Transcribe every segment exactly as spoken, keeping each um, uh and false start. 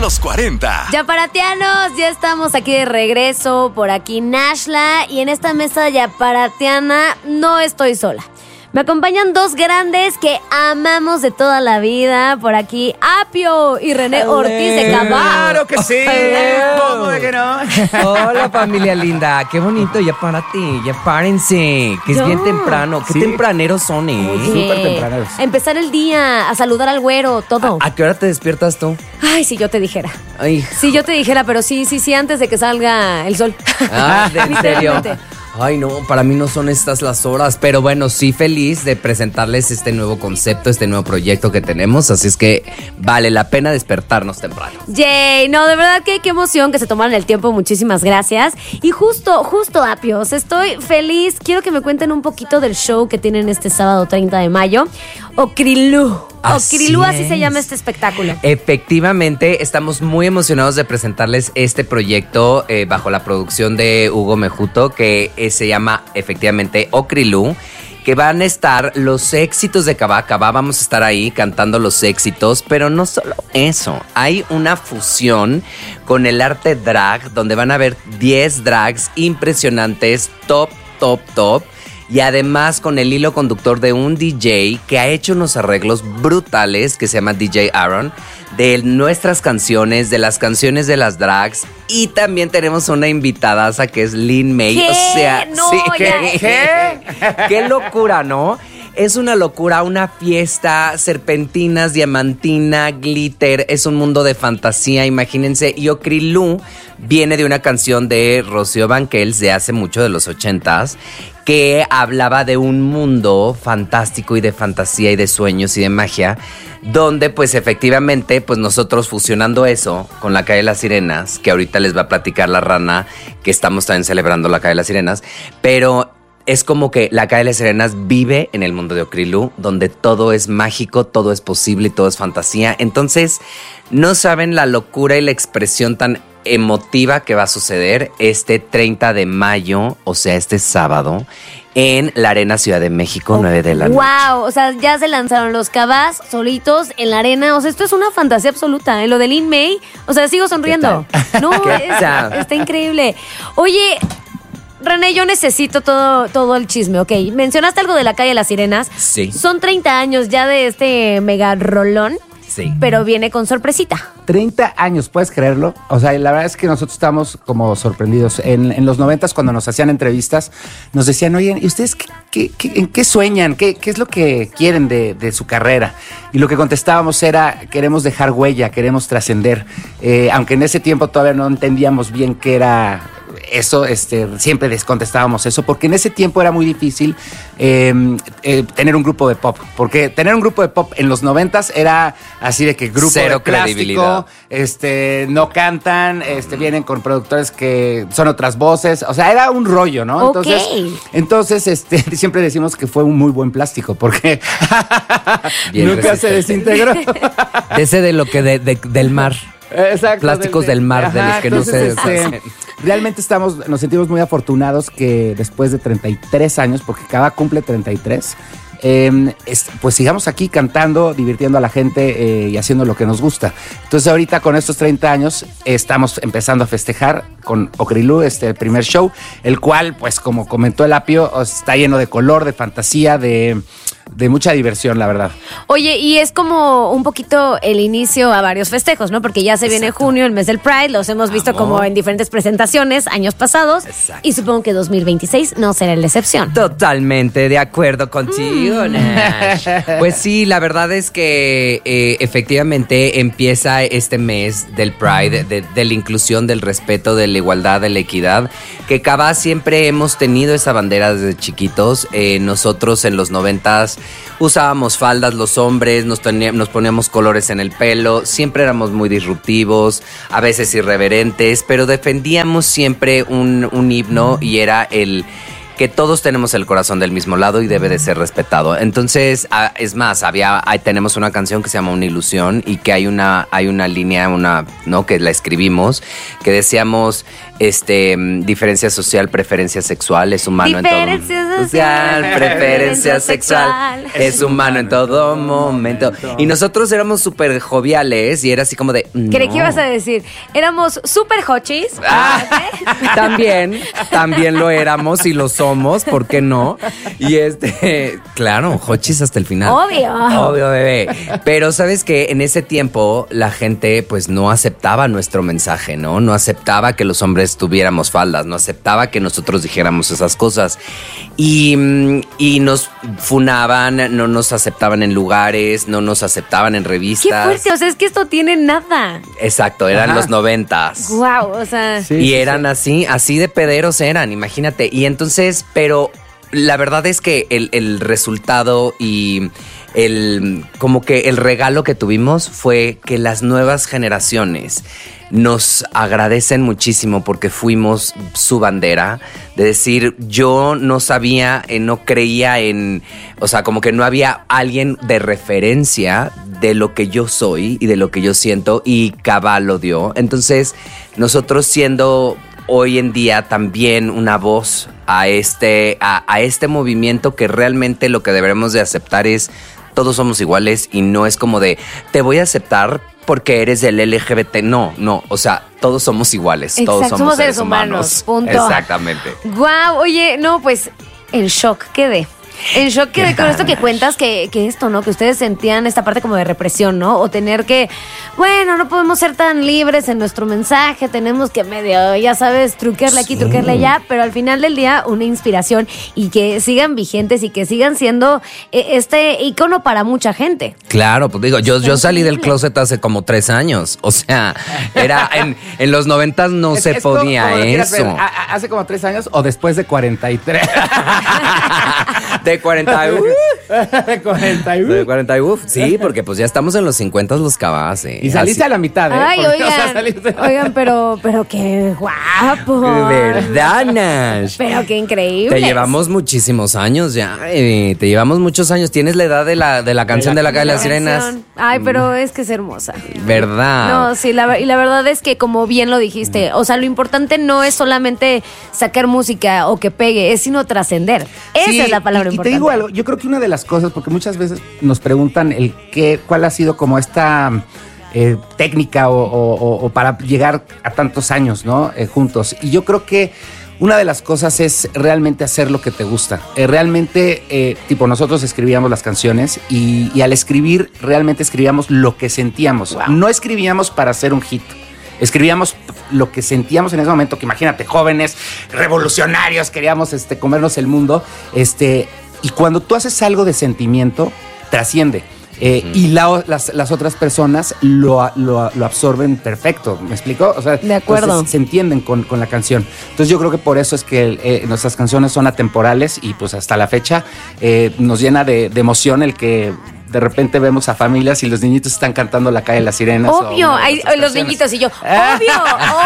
los cuarenta. Yaparatianos, ya estamos aquí de regreso, por aquí Nashla, y en esta mesa yaparatiana no estoy sola. Me acompañan dos grandes que amamos de toda la vida. Por aquí, Apio y René Hello. Ortiz de Cabá. ¡Claro que sí! ¿Cómo de que no? Hola, familia linda. Qué bonito, ya para ti, ya párense. Que es Yo. bien temprano. Qué Sí. tempraneros son, ¿eh? Oye, Súper tempraneros. a empezar el día, a saludar al güero, todo. ¿A qué hora te despiertas tú? Ay, si yo te dijera. Ay, Si yo te dijera, pero sí, sí, sí, antes de que salga el sol. ah, ¿de- ¿en serio? Literalmente. Ay, no, para mí no son estas las horas, pero bueno, sí feliz de presentarles este nuevo concepto, este nuevo proyecto que tenemos, así es que vale la pena despertarnos temprano. Yay, no, de verdad que qué emoción que se tomaron el tiempo, muchísimas gracias. Y justo, justo, Apios, estoy feliz. Quiero que me cuenten un poquito del show que tienen este sábado treinta de mayo. Okrilú. Así Okrilú, así se es. llama este espectáculo. Efectivamente, estamos muy emocionados de presentarles este proyecto eh, bajo la producción de Hugo Mejuto, que eh, se llama efectivamente Okrilú, que van a estar los éxitos de Cabá. Cabá, vamos a estar ahí cantando los éxitos, pero no solo eso, hay una fusión con el arte drag, donde van a haber diez drags impresionantes, top, top, top. Y además con el hilo conductor de un D J que ha hecho unos arreglos brutales, que se llama D J Aaron, de nuestras canciones, de las canciones de las drags. Y también tenemos una invitadaza que es Lin May. ¿Qué? O sea, No, sí, ya. ¿qué? Qué locura, ¿no? Es una locura, una fiesta, serpentinas, diamantina, glitter, es un mundo de fantasía, imagínense. Y Okrilú viene de una canción de Rocío Banquels de hace mucho, de los ochentas, que hablaba de un mundo fantástico y de fantasía y de sueños y de magia, donde pues efectivamente pues nosotros fusionando eso con la Calle de las Sirenas, que ahorita les va a platicar la Rana, que estamos también celebrando la Calle de las Sirenas, pero es como que la Calle de las Sirenas vive en el mundo de Okrilú, donde todo es mágico, todo es posible y todo es fantasía. Entonces, no saben la locura y la expresión tan emotiva que va a suceder este treinta de mayo, o sea, este sábado, en la Arena Ciudad de México, nueve de la noche. Wow, o sea, ya se lanzaron los Cabás solitos en la arena. O sea, esto es una fantasía absoluta, ¿eh? Lo de Lin May, o sea, sigo sonriendo. No, ¿Qué es- tal? está increíble. Oye, René, yo necesito todo, todo el chisme, ok. Mencionaste algo de la Calle de las Sirenas. Sí. Son treinta años ya de este mega rolón, Sí. pero viene con sorpresita. treinta años, ¿puedes creerlo? O sea, la verdad es que nosotros estamos como sorprendidos. En, en los noventas, cuando nos hacían entrevistas, nos decían, oye, ¿y ustedes qué, qué- qué- en qué sueñan? ¿Qué, qué es lo que quieren de, de su carrera? Y lo que contestábamos era, queremos dejar huella, queremos trascender. Eh, aunque en ese tiempo todavía no entendíamos bien qué era eso, este, siempre les contestábamos eso, porque en ese tiempo era muy difícil eh, eh, tener un grupo de pop, porque tener un grupo de pop en los noventas era así de que grupo Cero de plástico, credibilidad. este, no cantan, este, vienen con productores que son otras voces, o sea, era un rollo, ¿no? Ok. Entonces, entonces, este, siempre decimos que fue un muy buen plástico, porque Bien nunca se resistente. desintegró. De ese de lo que de, de- del mar. Exacto. Plásticos del mar, de los que no se deshacen. Realmente estamos, nos sentimos muy afortunados que después de treinta y tres años, porque cada cumple treinta y tres, eh, es- pues sigamos aquí cantando, divirtiendo a la gente eh, y haciendo lo que nos gusta. Entonces ahorita con estos treinta años eh, estamos empezando a festejar con Okrilú, este el primer show, el cual, pues como comentó el Apio, o sea, está lleno de color, de fantasía, de, de mucha diversión, la verdad. Oye, y es como un poquito el inicio a varios festejos, ¿no? Porque ya se viene junio, el mes del Pride, los hemos visto Amor. como en diferentes presentaciones años pasados. Exacto. Y supongo que dos mil veintiséis no será la excepción. Totalmente de acuerdo contigo, Nash. Pues sí, la verdad es que eh, efectivamente empieza este mes del Pride, de, de la inclusión, del respeto, de la igualdad, de la equidad, que Cabá siempre hemos tenido esa bandera desde chiquitos. Eh, nosotros en los noventas usábamos faldas los hombres, nos, tenía- nos poníamos colores en el pelo, siempre éramos muy disruptivos, a veces irreverentes, pero defendíamos siempre un, un himno y era el... que todos tenemos el corazón del mismo lado y debe de ser respetado. Entonces, ah, es más, había, ahí tenemos una canción que se llama Una Ilusión y que hay una, hay una línea, una, ¿no? Que la escribimos, que decíamos, este, diferencia social, preferencia sexual, es humano Diferencia en todo social, preferencia sexual, es humano en todo momento. Y nosotros éramos súper joviales y era así como de, Creí no. que ibas a decir, éramos super hochis. Ah, también, también lo éramos y lo somos, ¿por qué no? Y este, claro, hochis hasta el final. Obvio. Obvio, bebé. Pero sabes que en ese tiempo la gente pues no aceptaba nuestro mensaje, ¿no? No aceptaba que los hombres tuviéramos faldas, no aceptaba que nosotros dijéramos esas cosas. Y, y nos funaban, no nos aceptaban en lugares, no nos aceptaban en Qué revistas. fuerte, o sea, es que esto tiene nada. Exacto, eran Ajá. los noventas. Wow, o sea, Sí, y sí, eran sí. así, así de pederos eran, imagínate. Y entonces, pero la verdad es que el, el resultado y el como que el regalo que tuvimos fue que las nuevas generaciones nos agradecen muchísimo porque fuimos su bandera, de decir, yo no sabía, eh, no creía en, o sea, como que no había alguien de referencia de lo que yo soy y de lo que yo siento, y Cabal lo dio. Entonces, nosotros siendo hoy en día también una voz a este, a, a este movimiento, que realmente lo que deberemos de aceptar es todos somos iguales y no es como de te voy a aceptar porque eres del L G B T. No, no, o sea, todos somos iguales, Exacto, todos somos, somos seres seres humanos, humanos. punto. Exactamente. Wow, oye, no, pues en shock quedé. En shock quedé con esto que cuentas, que, que esto, ¿no? Que ustedes sentían esta parte como de represión, ¿no? O tener que, bueno, no podemos ser tan libres en nuestro mensaje, tenemos que medio, ya sabes, truquearle aquí, Sí. truquearle allá, pero al final del día una inspiración y que sigan vigentes y que sigan siendo eh, este icono para mucha gente. Claro, pues digo, yo, Está yo salí del increíble. closet hace como tres años. O sea, era en, en los noventas no Es- se es como- podía como lo quieras eso. ver, a- a- hace como tres años o después de cuarenta y tres. De cuarenta, uh, de cuarenta y uno. de cuarenta, uf, sí, porque pues ya estamos en los cincuenta los cabas, eh. Y saliste Así- a la mitad, ¿eh? Ay, Porque, o sea, oigan, saliste- oigan, pero, pero qué guapo. ¿Verdad, Nash? Pero qué increíble. Te llevamos muchísimos años ya, eh, te llevamos muchos años. Tienes la edad de la, de la canción de la, calle de las sirenas. Ay, pero es que es hermosa. ¿Verdad? No, sí, la, ver- y la verdad es que como bien lo dijiste, o sea, lo importante no es solamente sacar música o que pegue, es sino trascender. Esa Sí, es la palabra y, y importante. te digo algo, yo creo que una de las cosas, porque muchas veces nos preguntan el qué, cuál ha sido como esta eh, técnica o, o- o- o para llegar a tantos años, ¿no? Eh, juntos. Y yo creo que una de las cosas es realmente hacer lo que te gusta. Eh, realmente, eh, tipo, nosotros escribíamos las canciones y, y al escribir, realmente escribíamos lo que sentíamos. No escribíamos para hacer un hit. Escribíamos lo que sentíamos en ese momento, que imagínate, jóvenes, revolucionarios, queríamos este, comernos el mundo. Este, y cuando tú haces algo de sentimiento, trasciende. Eh, uh-huh. Y la, las, las otras personas lo, lo, lo absorben perfecto, ¿me explico? O sea, de acuerdo. Se entienden con, con la canción. Entonces yo creo que por eso es que eh, nuestras canciones son atemporales y pues hasta la fecha eh, nos llena de, de emoción el que de repente vemos a familias y los niñitos están cantando La Calle de las Sirenas. Obvio, hay, los niñitos y yo, obvio,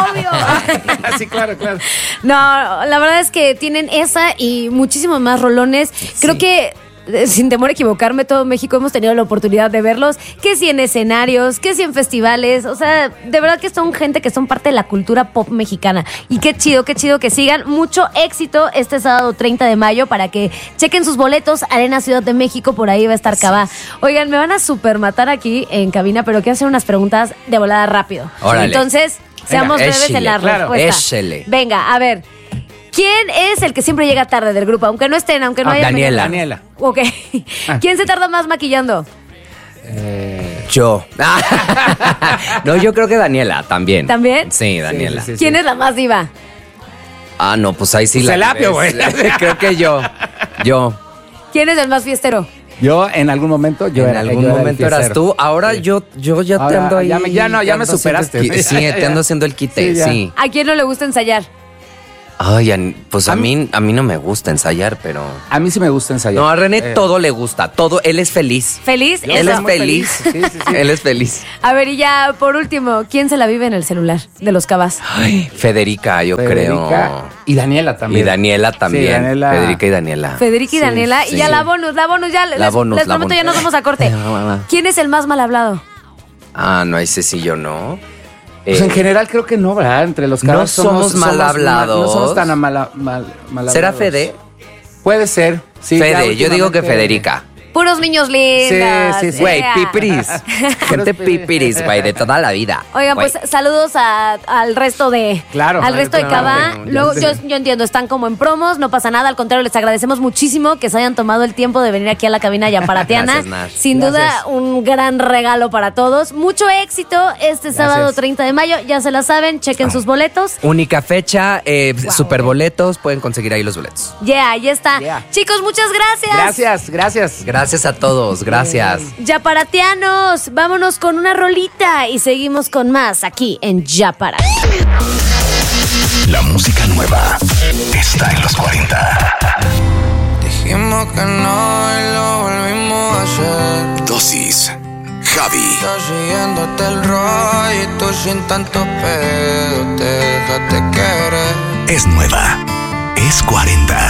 obvio. Sí, claro, claro. No, la verdad es que tienen esa y muchísimos más rolones. Creo sí. que sin temor a equivocarme, todo México hemos tenido la oportunidad de verlos, que si en escenarios, que si en festivales, o sea, de verdad que son gente que son parte de la cultura pop mexicana. Y qué chido, qué chido que sigan. Mucho éxito este sábado treinta de mayo para que chequen sus boletos. Arena Ciudad de México, por ahí va a estar Cabá. Oigan, me van a super matar aquí en cabina, pero quiero hacer unas preguntas de volada rápido. Órale. Entonces, seamos Venga, breves échale, en la claro, respuesta. échale. Venga, a ver. ¿Quién es el que siempre llega tarde del grupo? Aunque no estén, aunque no ah, haya... Daniela. Daniela. Ok. Ah. ¿Quién se tarda más maquillando? Eh... Yo. No, yo creo que Daniela también. ¿También? Sí, Daniela. Sí, sí, sí, ¿Quién sí. es la más diva? Ah, no, pues ahí sí Pues la el apio, güey. Creo que yo. Yo. ¿Quién es el más fiestero? Yo en algún momento yo en era, algún yo era momento el eras fiestero. tú. Ahora Sí. yo, yo ya te Ahora, ando ahí. ya me- ya no, ya te me ando haciendo superaste. el qui- Sí, te ando haciendo el quite, Sí, ya. sí. ¿A quién no le gusta ensayar? Ay, an- pues a mí, a mí no me gusta ensayar, pero... A mí sí me gusta ensayar. No, a René Eh, todo le gusta, todo, él es feliz. ¿Feliz? Yo Él Eso. es muy feliz. feliz. Sí, sí, sí. Él es feliz. A ver, y ya por último, ¿quién se la vive en el celular de los Cabas? Ay, Federica, yo Federica creo. y Daniela también. Y Daniela también. Sí, Daniela. Federica y Daniela. Federica y Sí, Daniela. Y sí. ya la bonus, la bonus, ya les, bonus, les la prometo, bonus. ya nos vamos a corte. ¿Quién es el más mal hablado? Ah, no, ese sí yo no. Pues Eh, en general creo que no, ¿verdad? Entre los No cabas somos mal hablados. No somos tan mal, mal, mal ¿Será hablados. Fede? Puede ser. Sí, ya Fede, yo digo que últimamente- Federica. Puros niños lindos. Sí, sí, sí. Güey, yeah. pipiris. Gente pipiris, güey, de toda la vida. Oigan, Güey. pues saludos a- al resto de Claro. al resto de Claro, Cava. claro, ya Luego, sé. yo, yo entiendo, están como en promos, no pasa nada, al contrario, les agradecemos muchísimo que se hayan tomado el tiempo de venir aquí a la cabina Yaparatiana. Gracias, Nash. Sin Gracias. duda, un gran regalo para todos. Mucho éxito este sábado treinta de mayo, ya se la saben, chequen sus boletos. Única fecha, eh, super boletos, pueden conseguir ahí los boletos. Yeah, ahí está. Yeah. Chicos, muchas gracias. Gracias, gracias. Gracias a todos, gracias. Yaparatianos, vámonos con una rolita y seguimos con más aquí en Yapara. La música nueva está en los cuarenta. Dijimos que no y lo volvimos a hacer. Dosis. Javi. Estás siguiéndote el rollo y tú sin tanto pedo te dejaste querer. Es nueva. Es cuarenta.